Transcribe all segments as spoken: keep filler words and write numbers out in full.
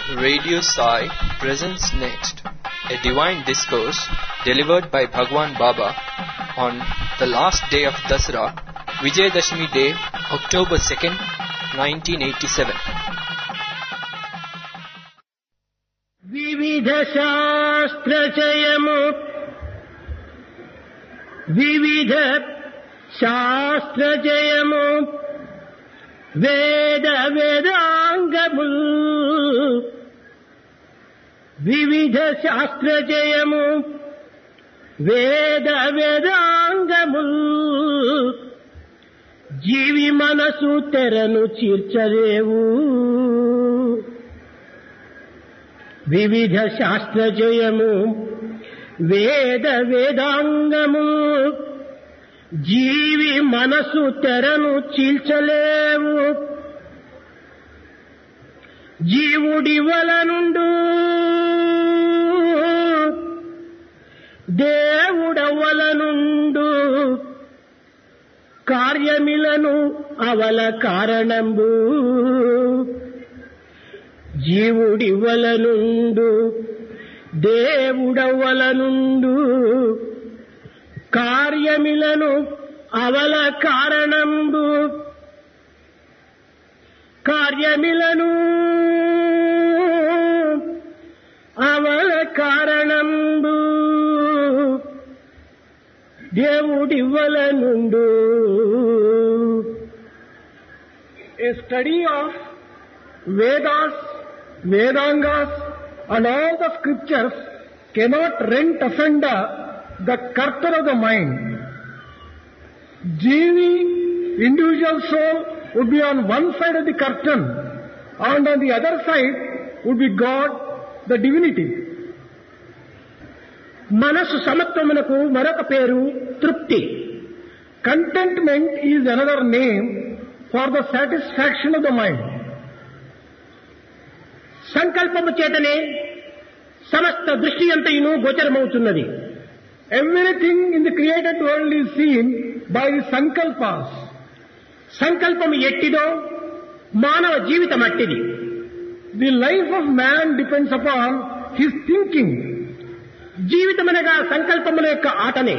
Radio Sai presents next a divine discourse delivered by Bhagwan Baba on the last day of Dasara, Vijayadashmi Day, October second, nineteen eighty-seven. వివిధ శాస్త్రచయము వివిధ శాస్త్రచయము వేద వేదాంగముల్ వివిధ శాస్త్రచయము వేద వేదాంగముల్ జీవి మనసు తెరను చీర్చలేవు వివిధ శాస్త్రజయము వేద వేదాంగము జీవి మనసు తెరను చీల్చలేవు జీవుడి వలనుండు దేవుడవలనుండు కార్యమిలను అవల కారణంబు జీవుడివలనుండు దేవుడవలనుండు కార్యమిలను అవల కారణంబు కార్యమిలను అవల కారణంబు దేవుడివలనుండు. A study of Vedas, Vedangas and all the scriptures cannot rent asunder the curtain of the mind. Jivi, individual soul, would be on one side of the curtain and on the other side would be God, the divinity. మనసు సమత్వమునకు మరొక పేరు తృప్తి. Contentment is another name for the satisfaction of the mind. సంకల్పము చేతనే సమస్త దృష్టి అంతయును గోచరమవుతున్నది. Everything in the created world is seen by sankalpas. సంకల్పము ఎట్టిదో మానవ జీవితం అట్టిది. The life of man depends upon his thinking. జీవితమనగా సంకల్పముల యొక్క ఆటనే.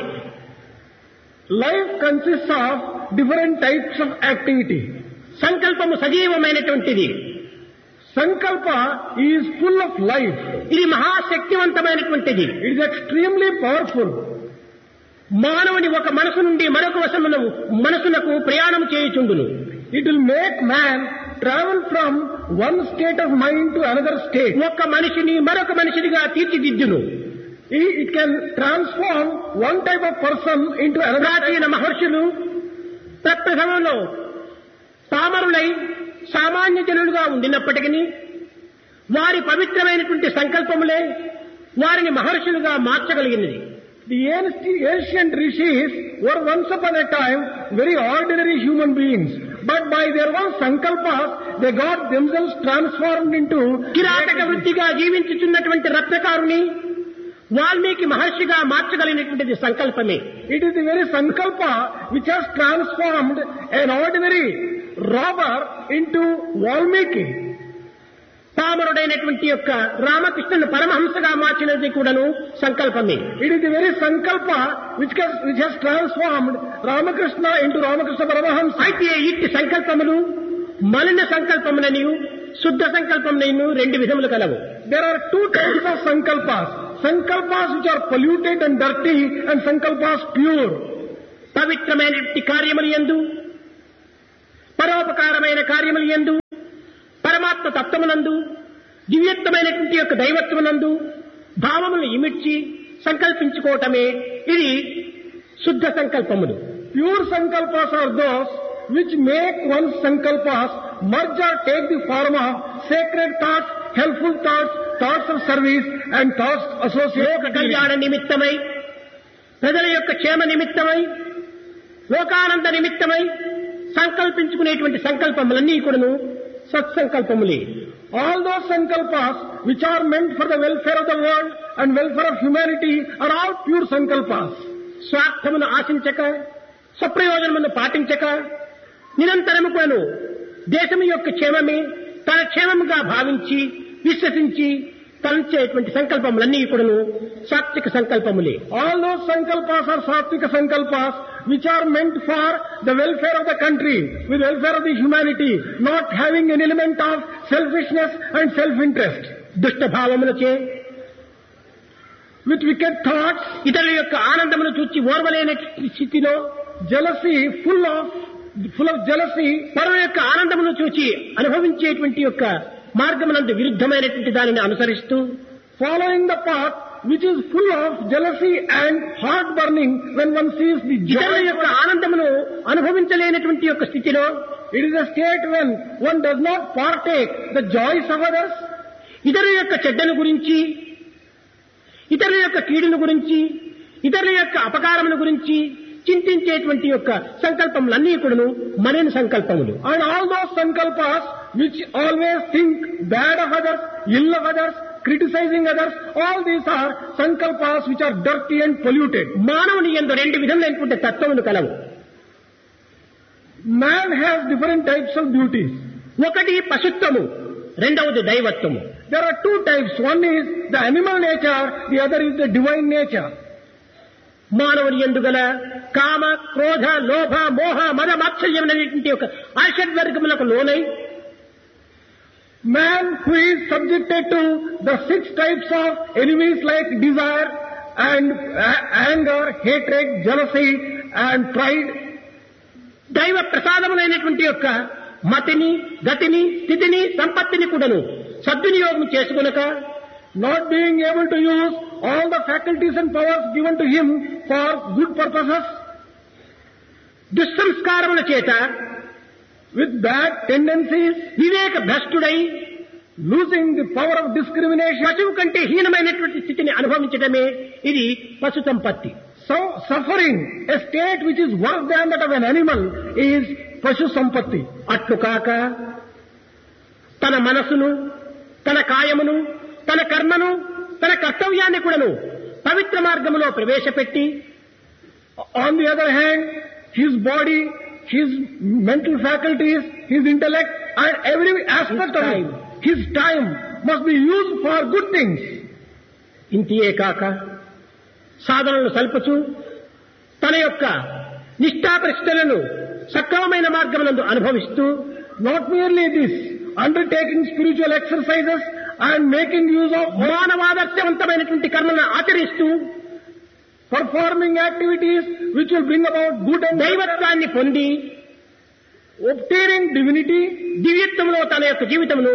Life consists of different types of activity. సంకల్పము సజీవమైనటువంటిది. Sankalpa is full of life. ఇది మహాశక్తివంతమైనటువంటిది. It is extremely powerful. మానవుని ఒక మనసు నుండి మరొక వశమును మనసునకు ప్రయాణం చేయుచుండును. It will make man travel from one state of mind to another state. ఒక మనిషిని మరొక మనిషిగా తీర్చిదిద్దును. It can transform one type of person into another. ప్రాచీన మహర్షులు తత్ప్రథమంలో పామరులై సామాన్య జనులుగా ఉండినప్పటికీ వారి పవిత్రమైనటువంటి సంకల్పములే వారిని మహర్షులుగా మార్చగలిగినది. The ancient rishis were once upon a time very ordinary human beings, but by their own sankalpas they got themselves transformed into కిరాతక వృత్తిగా జీవించుచున్నటువంటి రత్నకారుని వాల్మీకి మహర్షిగా మార్చగలిగినటువంటిది సంకల్పమే. It is the very sankalpa which has transformed an ordinary robber into Valmiki. పామరుడైనటువంటి యొక్క రామకృష్ణుని పరమహంసగా మార్చినది కూడాను సంకల్పమే. It is the very sankalpa which has, which has transformed Ramakrishna into Ramakrishna Paramahamsa. అయితే ఇట్టి సంకల్పములు మలిన సంకల్పములను శుద్ధ సంకల్పములను రెండు విధములు కలవు. There are two types of sankalpas. Sankalpas which are polluted and dirty and sankalpas pure. పవిత్రమైనటువంటి కార్యములు యందు పరోపకారమైన కార్యములు యందు పరమాత్మ తత్వమునందు దివ్యత్వమైనటువంటి యొక్క దైవత్వమునందు భావములను ఇమిడ్చి సంకల్పించుకోవటమే ఇది శుద్ధ సంకల్పములు. Pure sankalpas are those which make one's sankalpas merge or take the form of sacred thoughts, helpful thoughts, thoughts of service and thoughts associated with కళ్యాణ నిమిత్తమై ప్రజల యొక్క క్షేమ నిమిత్తమై లోకానంద నిమిత్తమై సంకల్పించుకునేటువంటి సంకల్పములన్నీ కూడాను సత్సంకల్పములే. All those sankalpas which are meant for the welfare of the world and welfare of humanity are all pure sankalpas. స్వార్థమును ఆశించక స్వప్రయోజనమును పాటించక నిరంతరము కూడాను దేశము యొక్క క్షేమమే తన క్షేమముగా భావించి విశ్వసించి తలంచేటువంటి సంకల్పములన్నీ కూడాను సాత్విక సంకల్పములే. All those sankalpas are satvika sankalpas which are meant for the welfare of the country, with the welfare of the humanity, not having an element of selfishness and self-interest. దుష్ట భావములచే, with wicked thoughts, ఇతరుల యొక్క ఆనందమును చూచి ఓర్వలేని స్థితిలో, jealousy, full of full of jealousy, పరుల యొక్క ఆనందమును చూచి అనుభవించేటువంటి యొక్క మార్గమునందు విరుద్ధమైనటువంటి దానిని అనుసరిస్తూ, following the path which is full of jealousy and heart burning when one sees the ఇతరుల joy. యొక్క ఆనందమును అనుభవించలేనటువంటి యొక్క స్థితిలో, It is a state when one does not partake the joys of others. ఇతరుల యొక్క చెడ్డను గురించి, ఇతరుల యొక్క కీడును గురించి, ఇతరుల యొక్క అపకారముల గురించి చింతించేటువంటి యొక్క సంకల్పములన్నీ కూడాను మనైన సంకల్పములు. And all those sankalpas which always think bad of others, ill of others, criticizing others, all these are sankalpas which are dirty and polluted. మానవుని యందు రెండు విధములైనటువంటి తత్వములు కలవు. Man has different types of beauties. ఒకటి పశుత్వము, రెండవది దైవత్వము. There are two types. One is the animal nature, the other is the divine nature. మానవుని యందు గల కామ, క్రోధ, లోభ, మోహ, మద, మాత్సర్యములైనటువంటి యొక్క ఆషడ్వర్గములకు లోనై, Man who is subjected to the six types of enemies like desire and uh, anger, hatred, jealousy and pride, దైవ ప్రసాదములైనటువంటి యొక్క మతిని, గతిని, స్థితిని, సంపత్తిని కూడాను సద్వినియోగం చేసుకొనక, not being able to use all the faculties and powers given to him for good purposes, దుస్సంస్కారముల చేత with bad tendencies, Viveka భ్రష్టుడై losing the power of discrimination, పశువు కంటే హీనమైనటువంటి స్థితిని అనుభవించడమే ఇది పశు సంపత్తి. so suffering a state which is worse than that of an animal is pashu sampatti. అట్లు కాక తన మనసును, తన కాయమును, తన కర్మను, తన కర్తవ్యాన్ని కూడాను పవిత్ర మార్గములో ప్రవేశపెట్టి, On the other hand, his body, his mental faculties, his intellect and every aspect His of time. it, his time must be used for good things. ఇంతియే కాక సాధనలు సల్పుచు తన యొక్క నిష్ఠాపరిష్టలను సక్రమమైన మార్గమునందు అనుభవిస్తూ, Not merely this, undertaking spiritual exercises and making use of మానవాదర్శవంతమైనటువంటి కర్మలను ఆచరిస్తూ, performing activities which will bring about good and దైవత్వాన్ని పొంది obtaining divinity, దివ్యత్వంలో తన యొక్క జీవితమును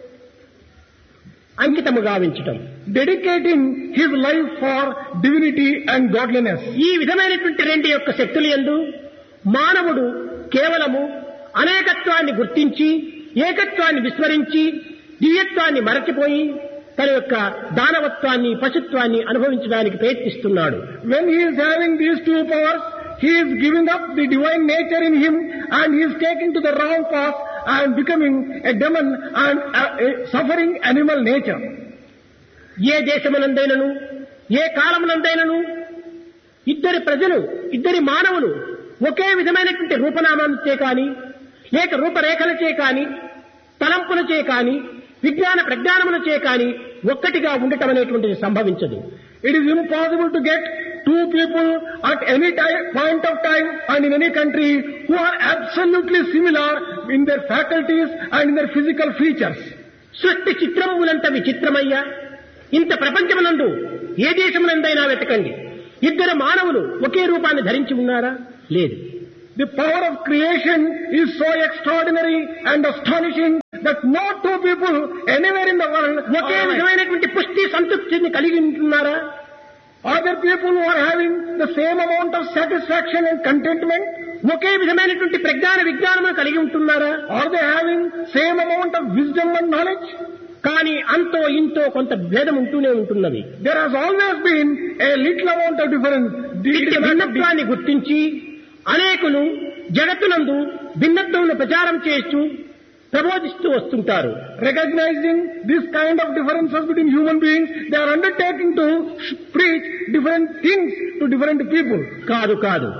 అంకితము గావించటం. dedicating his life for divinity and godliness. ఈ విధమైనటువంటి రెండు యొక్క శక్తుల యందు మానవుడు కేవలము అనేకత్వాన్ని గుర్తించి, ఏకత్వాన్ని విస్మరించి, దివ్యత్వాన్ని మరచిపోయి తన యొక్క దానవత్వాన్ని, పశుత్వాన్ని అనుభవించడానికి ప్రయత్నిస్తున్నాడు. When he is having these two powers, he is giving up the divine nature in him and he is taking to the wrong path and becoming a demon and a, a suffering animal nature. ఏ దేశమునందైనను, ఏ కాలమునందైనను ఇద్దరి ప్రజలు, ఇద్దరి మానవులు ఒకే విధమైనటువంటి రూపనామాలచే కాని, లేక రూపరేఖలచే కాని, తలంపులచే కాని, విజ్ఞాన ప్రజ్ఞానములచే కాని ఒక్కటిగా ఉండటం అనేటువంటిది సంభవించదు. It is impossible to get two people at any time, point of time and in any country who are absolutely similar in their faculties and in their physical features. సృష్టి చిత్రములంత విచిత్రమయ్యా, ఇంత ప్రపంచమునందు ఏ దేశమునందైనా వెతకండి, ఇద్దరు మానవులు ఒకే రూపాన్ని ధరించి ఉన్నారా? లేదు. The power of creation is so extraordinary and astonishing that no two people anywhere in the world ఒకే విధమైనటువంటి పుష్టి సంతృప్తిని కలిగి ఉంటున్నారా? are there people who are having the same amount of satisfaction and contentment? ఒకే విధమైనటువంటి ప్రజ్ఞాన విజ్ఞానము కలిగి ఉంటున్నారా? Are they having same amount of wisdom and knowledge? కానీ అంతో ఇంతో కొంత భేదం ఉంటూనే ఉంటున్నది. There has always been a little amount of difference. ఇట్టి భిన్నత్వాన్ని గుర్తించి అనేకులు జగత్తునందు భిన్నత్వమును ప్రచారం చేస్తూ ప్రబోధిస్తూ వస్తుంటారు. Recognizing this kind of differences between human beings, they are undertaking to preach different things to different people. కాదు కాదు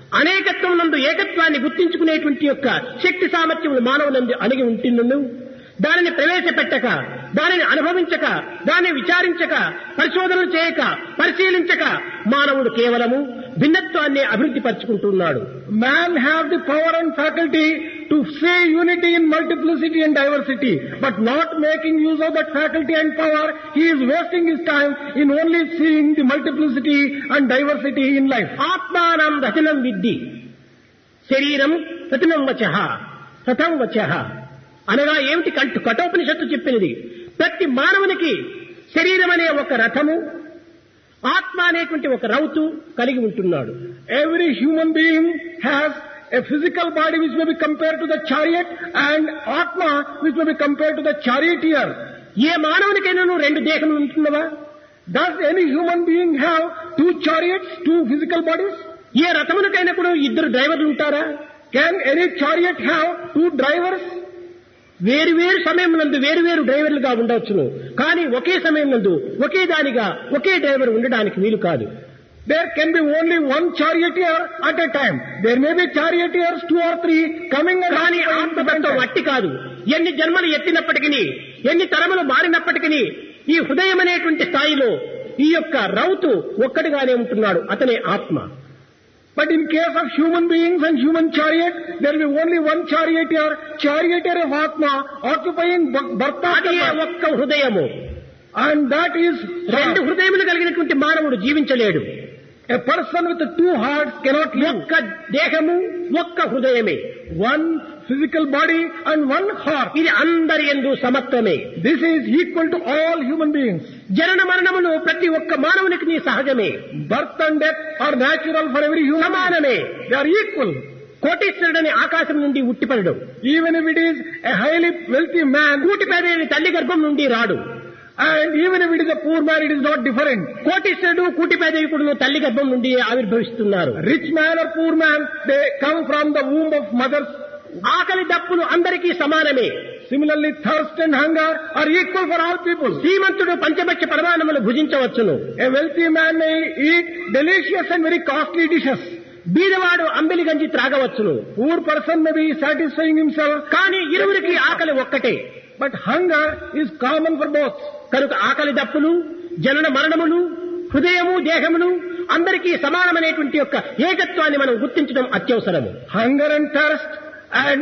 అనేకత్వం నందు ఏకత్వాన్ని గుర్తించుకునేటువంటి యొక్క శక్తి సామర్థ్యములు మానవులందు అణిగి ఉంటున్నను. దానిని ప్రవేశపెట్టక, దానిని అనుభవించక, దానిని విచారించక, పరిశోధనలు చేయక, పరిశీలించక మానవుడు కేవలము భిన్నత్వాన్ని అభివృద్ధి పరుచుకుంటున్నాడు. Man have the power and faculty to say unity in multiplicity and diversity, but not making use of that faculty and power, he is wasting his time in only seeing the multiplicity and diversity in life. ఆత్మానం రచనం విద్ధి, శరీరం రచనం వచః రథం వచః అనగా ఏమిటి? కంటు కఠోపనిషత్తు చెప్పినది. ప్రతి మానవునికి శరీరం అనే ఒక రథము, ఆత్మ అనేటువంటి ఒక రౌతు కలిగి ఉంటున్నాడు. Every human being has a physical body which may be compared to the chariot and Atma which may be compared to the charioteer. ఏ మానవునికైనా రెండు దేహములు ఉంటున్నవా? Does any human being have two chariots, two physical bodies? ఏ రథమునికైనా కూడా ఇద్దరు డ్రైవర్లు ఉంటారా? Can any chariot have two drivers? వేరు వేరు సమయం నందు వేరు వేరు డ్రైవర్లుగా ఉండవచ్చును, కానీ ఒకే సమయం నందు ఒకే దానిగా ఒకే డ్రైవర్ ఉండడానికి వీలు కాదు. There can be only one charioteer at a time. There may be charioteers, two or three, coming and కానీ ఆత్మతత్వం అట్టి కాదు. ఎన్ని జన్మలు ఎత్తినప్పటికీ, ఎన్ని తరములు మారినప్పటికీ ఈ హృదయం అనేటువంటి స్థాయిలో ఈ యొక్క రౌతు ఒక్కడిగానే ఉంటున్నాడు, అతనే ఆత్మ. But in case of human beings and human chariot, there will be only one charioteer, charioteer of Atma, occupying birth అది ఒక్క హృదయము. And that is రెండు హృదయములు కలిగినటువంటి మానవుడు జీవించలేడు. A person with two hearts cannot live. ఒక్క దేహము, ఒక్క హృదయమే. One physical body and one heart. ఇది అందరి యందు సమత్వమే. This is equal to all human beings. జనన మరణములు ప్రతి ఒక్క మానవునికి నీ సహజమే. Birth and death are natural for every human. సమానమే. They are equal. కోటీశ్వరుడని ఆకాశం నుండి ఉట్టిపడడు. Even if it is a highly wealthy man, కూటిపేదని తల్లి గర్భం నుండి రాడు. and even if it is a poor man, it is not different. కోటీశ్వరుడు కూటిపేదయుడు తల్లి గర్భం నుండి ఆవిర్భవిస్తున్నారు. Rich man or poor man, they come from the womb of mothers. ఆకలి దప్పులు అందరికీ సమానమే. Similarly, thirst and hunger are equal for all people. Srimanthudu పంచభక్ష పరమాన్నములు భుజించవచ్చును. A wealthy man may eat delicious and very costly dishes. బీదవాడు Ambili గంజి త్రాగవచ్చును. Poor person may be satisfying himself. కానీ ఇరువురికి ఆకలి ఒక్కటే. But hunger is common for both. కనుక ఆకలి దప్పులు, జనన మరణములు, హృదయము, దేహములు అందరికీ సమానమైనటువంటి యొక్క ఏకత్వాన్ని మనం గుర్తించడం అత్యవసరము. Hunger and thirst and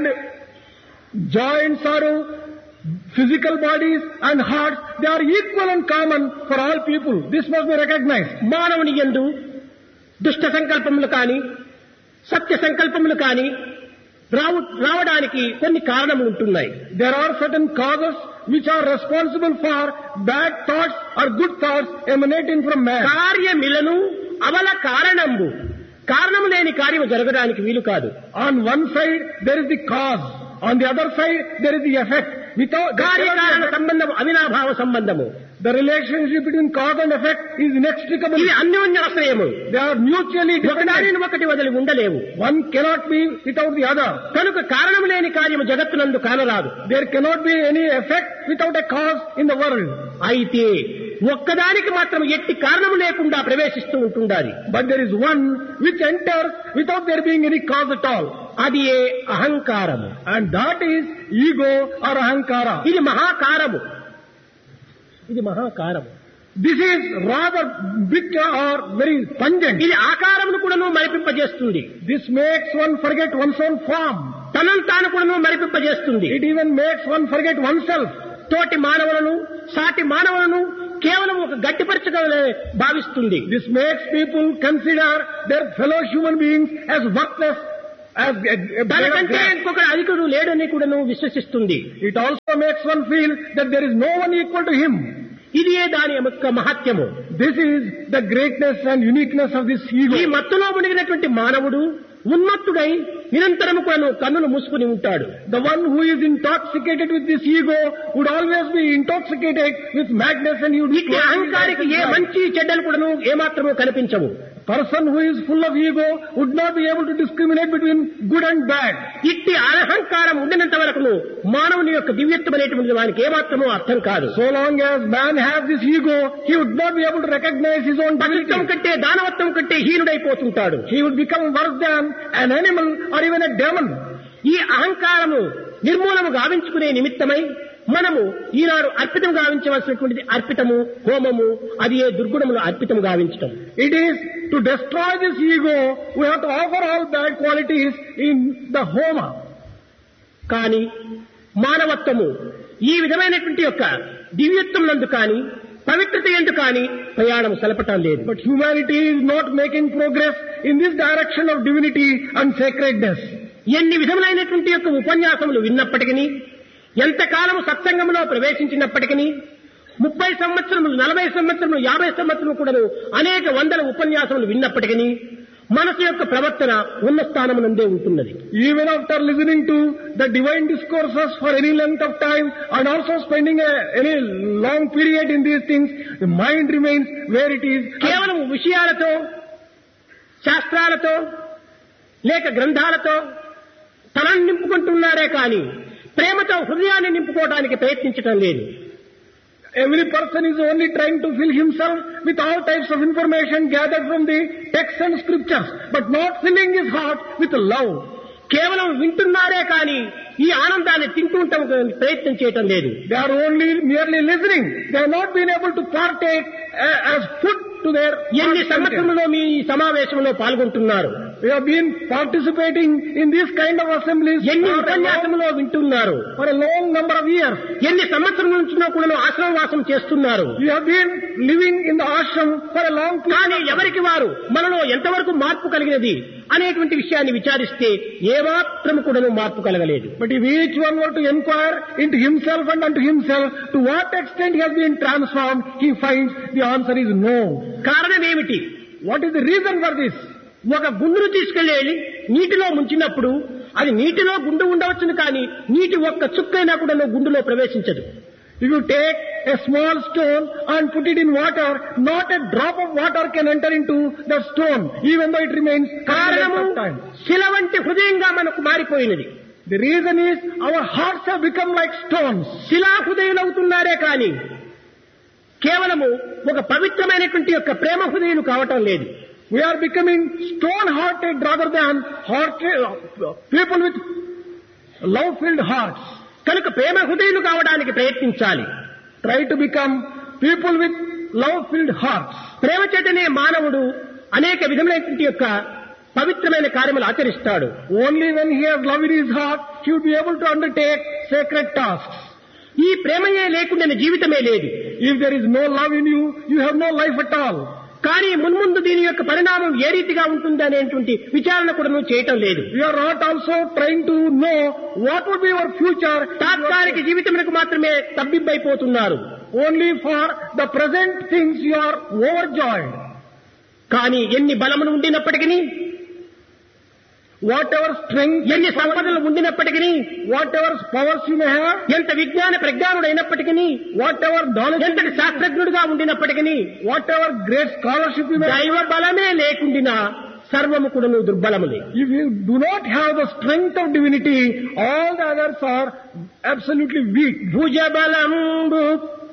joy and sorrow, physical bodies and hearts, they are equal and common for all people. This must be recognized. మానవుని యందు దుష్ట సంకల్పములు కాని, సత్య సంకల్పములు కాని రావు రావడానికి కొన్ని కారణములు ఉంటున్నాయి. There are certain causes which are responsible for bad thoughts or good thoughts emanating from man. కార్యమిలను అవల కారణంబు, కారణము లేని కార్యము జరగడానికి వీలు కాదు. On one side there is the cause, on the other side there is the effect. Without కార్యకారణ సంబంధము అవినాభావ సంబంధము. The relationship between cause and effect is inextricable. ఇది అన్యోన్యాశ్రయము. They are mutually dependent. ఒకదానిని ఒకటి వదిలి ఉండలేవు. One cannot be without the other. కనుక కారణము లేని కార్యము జగత్తునందు కానరాదు. There cannot be any effect without a cause in the world. అయితే ఒక్కదానికి మాత్రం ఎట్టి కారణము లేకుండా ప్రవేశిస్తూ ఉంటుండాలి. But there is one which enters without there being any cause at all. అది ఏ అహంకారము. And that is ego or ahankara. ఇది మహాకారము. ఇది మహాకారము. This is rather big or very pungent. ఇది ఆకారమును కూడాను మరిపింపజేస్తుంది. This makes one forget one's own form. తనను తాను కూడాను మరిపింపజేస్తుంది. It even makes one forget oneself. తోటి మానవులను, సాటి మానవులను కేవలం ఒక గట్టిపరచగలే భావిస్తుంది. This makes people consider their fellow human beings as worthless, as తనకంటే ఇంకొకరు అధికుడు లేడని కూడాను విశ్వసిస్తుంది. It also makes one feel that there is no one equal to him. ఇది దాని యొక్క మహత్యము. This is the greatness and uniqueness of this ego. ఈ మత్తులో మునిగినటువంటి మానవుడు ఉన్మత్తుడై నిరంతరము కూడా కన్నులు మూసుకుని ఉంటాడు. The one who is intoxicated with this ego would always be intoxicated with madness and you. ఇట్టి అహంకారికి ఏ మంచి చెడ్డలు కూడాను ఏమాత్రము కనిపించవు. Person who is full of ego would not be able to discriminate between good and bad. ఇట్టి అహంకారం ఉండినంత వరకు మానవుని యొక్క దివ్యత్వం అనేటువంటి వానికి ఏమాత్రమూ అర్థం కాదు. So long as man has this ego, he would not be able to recognize his own dignity. పశుత్వం కంటే దానవత్వం కంటే హీనుడైపోతుంటాడు. He would become worse than an animal or even a demon. ఈ అహంకారము నిర్మూలము గావించుకునే నిమిత్తమై మనము ఈనాడు అర్పితం గావించవలసినటువంటిది అర్పితము, హోమము, అది ఏ దుర్గుణములు అర్పితం గావించటం. It is to destroy this ego, we have to offer all bad qualities in the homa. కానీ మానవత్వము ఈ విధమైనటువంటి యొక్క దివ్యత్వం నందు కానీ పవిత్రత ఎందు కానీ ప్రయాణం సలపటం లేదు. But humanity is not making progress in this direction of divinity and sacredness. ఎన్ని విధములైనటువంటి యొక్క ఉపన్యాసములు విన్నప్పటికీ, ఎంతకాలము సత్సంగంలో ప్రవేశించినప్పటికీ, ముప్పై సంవత్సరములు, నలభై సంవత్సరములు, యాభై సంవత్సరములు కూడా అనేక వందల ఉపన్యాసములు విన్నప్పటికీ మనసు యొక్క ప్రవర్తన ఉన్న స్థానమునందే ఉంటున్నది. Even after listening to the divine discourses for any length of time and also spending a, any long period in these things, the mind remains where it is. కేవలం విషయాలతో, శాస్త్రాలతో లేక గ్రంథాలతో తనని నింపుకుంటున్నారే కానీ ప్రేమతో హృదయాన్ని నింపుకోవడానికి ప్రయత్నించడం లేదు. Every person is only trying to fill himself with all types of information gathered from the texts and scriptures, but not filling his heart with love. కేవలం వింటున్నారే కానీ ఈ ఆనందాన్ని తింటూ ఉండడానికి ప్రయత్నం చేయటం లేదు. They are only merely listening. They have not been able to partake uh, as food to their. ఎన్ని సంవత్సరంలో మీ ఈ సమావేశంలో పాల్గొంటున్నారు? We have been participating in this kind of assemblies. ఎన్ని ఉపన్యాసంలో వింటున్నారు? For a long number of years. ఎన్ని సంవత్సరం నుంచి కూడా ఆశ్రమవాసం చేస్తున్నారు? We have been living in the ashram for a long time. కానీ ఎవరికి వారు మనలో ఎంతవరకు మార్పు కలిగినది అనేటువంటి విషయాన్ని విచారిస్తే ఏమాత్రం కూడా మార్పు కలగలేదు. But if each one were to inquire into himself and unto himself, to what extent he has been transformed, he finds the answer is no. కారణం ఏమిటి? What is the reason for this? ఒక గుండును తీసుకెళ్లి నీటిలో ముంచినప్పుడు అది నీటిలో గుండు ఉండవచ్చును కానీ నీటి ఒక్క చుక్కైనా కూడా గుండులో ప్రవేశించదు. If you take a small stone and put it in water, not a drop of water can enter into the stone, even though it remains. కారణము శిల వంటి హృదయంగా మనకు మారిపోయినది. The reason is our hearts have become like stones. శిలా హృదయులవుతున్నారే కానీ కేవలము ఒక పవిత్రమైనటువంటి యొక్క ప్రేమ హృదయులు కావటం లేదు. We are becoming stone-hearted rather than heart, people with love-filled hearts. కనుక ప్రేమ హృదయులు కావడానికి ప్రయత్నించాలి. Try to become people with love-filled hearts. ప్రేమ చేతనే మానవుడు అనేక విధములైనటువంటి యొక్క పవిత్రమైన కార్యములు ఆచరిస్తాడు. Only when he has love in his heart, he will be able to undertake sacred tasks. ఈ ప్రేమయే లేకుండా జీవితమే లేదు. If there is no love in you, you have no life at all. కానీ మున్ముందు దీని యొక్క పరిణామం ఏ రీతిగా ఉంటుంది అనేటువంటి విచారణ కూడా నువ్వు చేయటం లేదు. You are not also trying to know what would be your future. తాత్కాలిక జీవితములకు మాత్రమే తబ్బిబ్బైపోతున్నారు. Only for the present things you are overjoyed. కానీ ఎన్ని బలములు ఉండినప్పటికీ, whatever strength, ఎన్ని సంపదలు ఉండినప్పటికీ, whatever powers you may have, ఎంత విజ్ఞాన ప్రజ్ఞానుడైనప్పటికీ, whatever knowledge, ఎంతటి శాస్త్రజ్ఞుడిగా ఉండినప్పటికీ, whatever great scholarship you may have, దైవ బలమే లేకుండినా సర్వము కూడా దుర్బలములే. if you do not have the strength of divinity, all the others are absolutely weak. భుజ బలంబు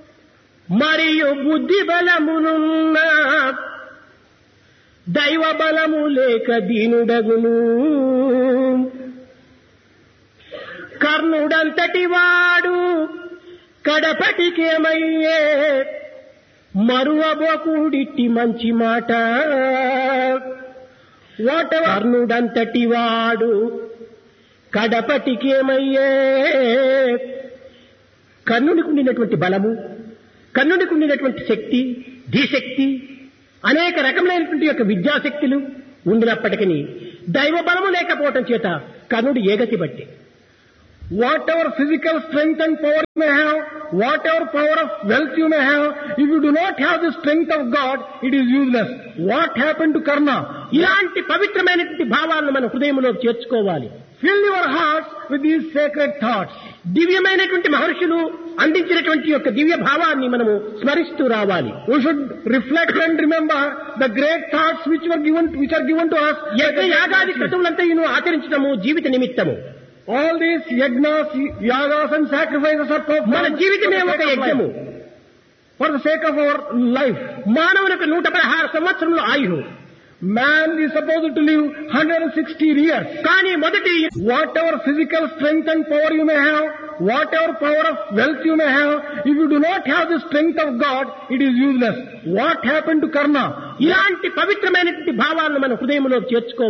మరియు బుద్ధి బలమునున్న దైవ బలము లేక దీనుడగును. కర్ణుడంతటి వాడు కడపటికేమయ్యే మరువబోకుడిట్టి మంచి మాట. వాట కర్ణుడంతటి వాడు కడపటికేమయ్యే. కర్ణుడికి ఉండినటువంటి బలము, కర్ణుడికి ఉండినటువంటి శక్తి, ధీశక్తి, అనేక రకములైనటువంటి యొక్క విద్యాశక్తులు ఉండినప్పటికీ దైవ బలము లేకపోవటం చేత కర్ణుడు ఏగతి బట్టి. Whatever physical strength and power you may have, whatever power of wealth you may have, if you do not have the strength of God, it is useless. What happened to Karna? ఇలాంటి పవిత్రమైనటువంటి భావాలను మన హృదయంలో చేర్చుకోవాలి. Fill your hearts with these sacred thoughts. దివ్యమైనటువంటి మహర్షులు అందించినటువంటి యొక్క దివ్య భావాన్ని మనము స్మరిస్తూ రావాలి. We should reflect and remember the great thoughts which were given, which are given to us. యజ్ఞ యాగాది క్రతువులంతయును ఆచరించడము జీవిత నిమిత్తము. All these yajnas, yagas and sacrifices are performed. మన జీవితమే ఒక యజ్ఞము. For the sake of our life. మానవునికి నూట పదహారు సంవత్సరములు ఆయువు. Man is supposed to live one hundred sixty years. కానీ మొదటి whatever physical strength and power you may have, whatever power of wealth you may have, if you do not have the strength of God, it is useless. What happened to Karna? ఇలాంటి పవిత్రమైనటువంటి భావాలను మన హృదయంలో చేర్చుకోవాలి.